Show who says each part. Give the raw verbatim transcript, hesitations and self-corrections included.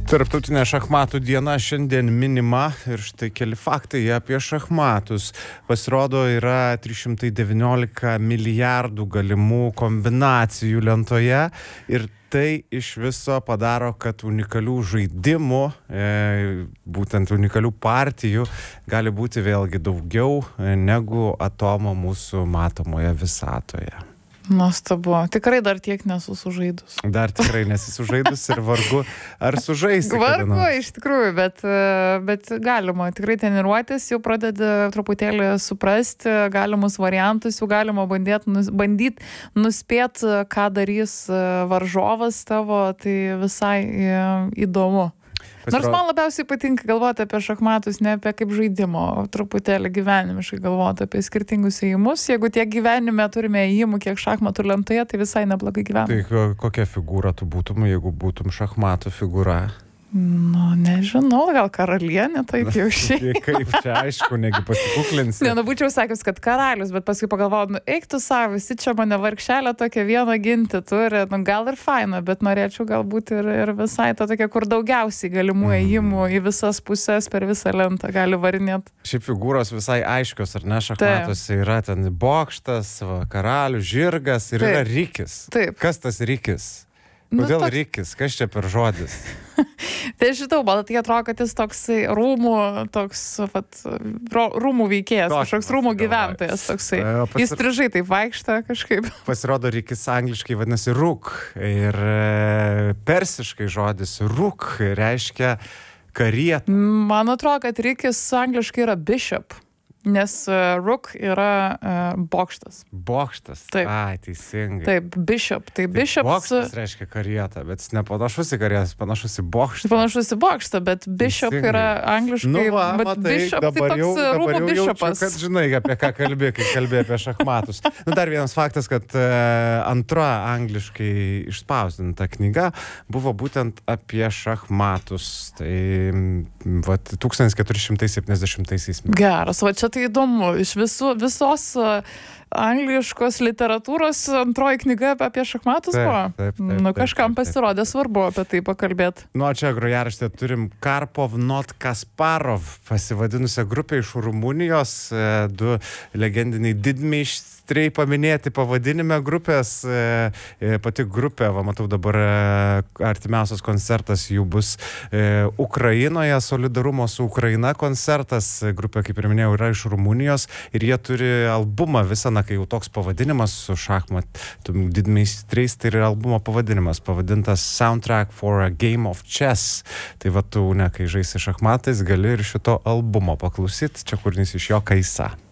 Speaker 1: Tarptautinė šachmatų diena šiandien minima ir štai keli faktai apie šachmatus. Pasirodo, yra trys šimtai devyniolika milijardų galimų kombinacijų lentoje ir tai iš viso padaro, kad unikalių žaidimų, e, būtent unikalių partijų, gali būti vėlgi daugiau negu atomo mūsų matomoje visatoje.
Speaker 2: Nuostabu. Tikrai dar tiek nesu sužaidus.
Speaker 1: Dar tikrai nesi sužaidus ir vargu ar sužaisi.
Speaker 2: Vargu, iš tikrųjų, bet, bet galima tikrai treniruotis, jau pradeda truputėlį suprasti galimus variantus, jau galima bandyti nus, bandyt nuspėti, ką darys varžovas tavo, tai visai įdomu. Nors man labiausiai patinka galvoti apie šachmatus, ne apie kaip žaidimo, o truputėlį gyvenimiškai galvoti apie skirtingus ėjimus. Jeigu tiek gyvenime turime ėjimų, kiek šachmatų lentoje, tai visai neblogai gyvename.
Speaker 1: Tai kokia figūra tu būtum, jeigu būtum šachmatų figūra?
Speaker 2: Nu, nežinau, gal karalienė, taip jau šiaip.
Speaker 1: Kaip čia, aišku, negi pasikuklinsi.
Speaker 2: Ne, nu būčiau sakęs, kad karalius, bet paskui pagalvojau, nu eik tu savo, visi čia mane vargšelę tokią vieną ginti turi, nu gal ir faina, bet norėčiau galbūt ir, ir visai to tokia, kur daugiausiai galimų ėjimų į visas pusės per visą lentą gali varinėti.
Speaker 1: Šiaip figūros visai aiškios, ar ne, šachmatuose yra ten bokštas, va, karalius, žirgas ir
Speaker 2: Taip.
Speaker 1: yra rykis.
Speaker 2: Taip.
Speaker 1: Kas tas rykis?
Speaker 2: Nu,
Speaker 1: Kodėl
Speaker 2: toks...
Speaker 1: rykis? Kas čia per žodis?
Speaker 2: Tai žinau, man tai atrodo, kad jis toks rūmų, toks, vat, rūmų veikėjas, kažkoks rūmų gyventojas toksai. Pasir... Jis strižai taip vaikšta kažkaip.
Speaker 1: Pasirodo, rykis angliškai vadinasi ruk ir e, persiškai žodis ruk reiškia karietą.
Speaker 2: Man atrodo, kad rykis angliškai yra bishop. Nes uh, rook yra uh, bokštas.
Speaker 1: Bokštas?
Speaker 2: Taip.
Speaker 1: Ai, teisingai.
Speaker 2: Taip, bishop. Tai bishop...
Speaker 1: Bokštas reiškia karietą, bet jis nepanašus į karietą, jis panašus į bokštą.
Speaker 2: Panašus į bokštą, bet bishop teisingai. Yra angliškai...
Speaker 1: Nu va,
Speaker 2: bet
Speaker 1: matai,
Speaker 2: bishop
Speaker 1: dabar
Speaker 2: tai
Speaker 1: jau,
Speaker 2: toks
Speaker 1: dabar
Speaker 2: rūmų
Speaker 1: jau
Speaker 2: bishopas.
Speaker 1: jaučiu, kad žinai, apie ką kalbė, kai kalbė apie šachmatus. Nu, dar vienas faktas, kad uh, antra angliškai išspausdinta knyga buvo būtent apie šachmatus. Tai vat, tūkstantis keturi šimtai septyniasdešimtaisiais metais.
Speaker 2: Geras, va čia tai įdomu. Iš visų, visos uh, angliškos literatūros antroji knyga apie šachmatus buvo.
Speaker 1: Taip, taip,
Speaker 2: nu, kažkam
Speaker 1: taip, taip,
Speaker 2: pasirodė
Speaker 1: taip.
Speaker 2: Svarbu apie tai pakalbėti.
Speaker 1: Nu, čia grojaraštė turim Karpov Not Kasparov pasivadinusią grupę iš Rumunijos, du legendiniai didmeistriai paminėti pavadinime grupės. Pati grupė, va, matau dabar artimiausias koncertas jų bus Ukrainoje, Solidarumo su Ukraina koncertas. Grupė, kaip ir minėjau, yra iš Rumunijos ir jie turi albumą visą, na, kai jau toks pavadinimas su šachmatų didmeistrais, tai yra albumo pavadinimas, pavadintas Soundtrack for a Game of Chess. Tai va, tu, ne, kai žaisi šachmatais, gali ir šito albumo paklausyti. Čia kūrinys iš jo Kaisa.